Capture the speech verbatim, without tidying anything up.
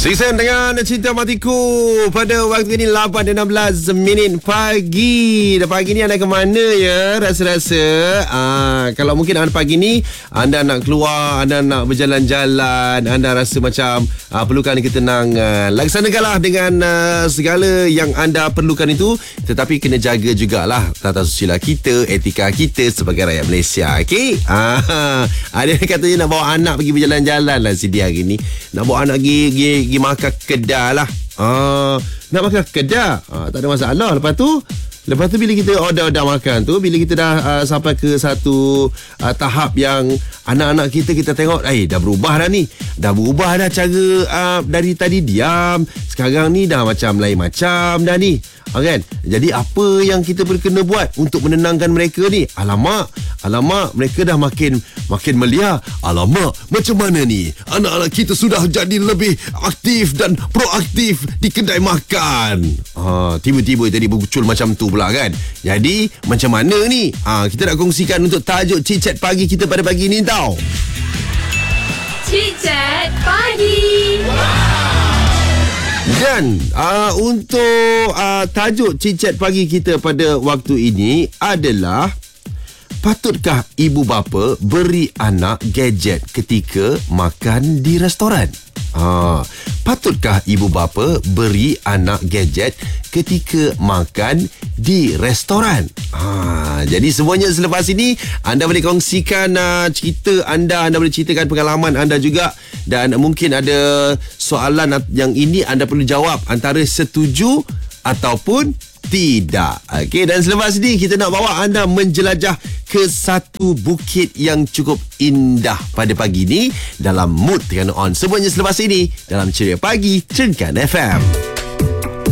Sisen dengan Cinta Matiku pada waktu ini lapan dan enam belas minit pagi. Dan pagi ni anda ke mana ya rasa-rasa? Ah, kalau mungkin anda pagi ni anda nak keluar, anda nak berjalan-jalan, anda rasa macam ah, perlukan ketenangan, laksanakanlah dengan ah, segala yang anda perlukan itu. Tetapi kena jaga jugalah tata susila kita, etika kita sebagai rakyat Malaysia. Okey? Ah, ada yang katanya nak bawa anak pergi berjalan-jalan lah si dia hari ni. Nak bawa anak pergi, pergi, pergi makan kedai lah. Ah, nak makan kedai, ah, tak ada masalah. Lepas tu Lepas tu bila kita order-order makan tu, bila kita dah uh, sampai ke satu uh, tahap yang anak-anak kita kita tengok, eh dah berubah dah ni. Dah berubah dah cara uh, dari tadi diam. Sekarang ni dah macam lain macam dah ni. Ha, kan? Jadi apa yang kita perlu kena buat untuk menenangkan mereka ni? Alamak, alamak mereka dah makin makin melia. Alamak, macam mana ni? Anak-anak kita sudah jadi lebih aktif dan proaktif di kedai makan. Ha, tiba-tiba tadi bergucul macam tu pula kan. Jadi macam mana ni? Ha, kita nak kongsikan untuk tajuk chit-chat pagi kita pada pagi ni tau. Chit-chat pagi. Dan uh, untuk uh, tajuk chit-chat pagi kita pada waktu ini adalah, patutkah ibu bapa beri anak gadget ketika makan di restoran? Ha, patutkah ibu bapa beri anak gadget ketika makan di restoran? Ha, jadi semuanya selepas ini anda boleh kongsikan uh, cerita anda, anda boleh ceritakan pengalaman anda juga, dan mungkin ada soalan yang ini anda perlu jawab antara setuju ataupun tidak. Okey, dan selepas ini kita nak bawa anda menjelajah ke satu bukit yang cukup indah pada pagi ini dalam mood Terengganu On. Semuanya selepas ini dalam Ceria Pagi Trendkan F M.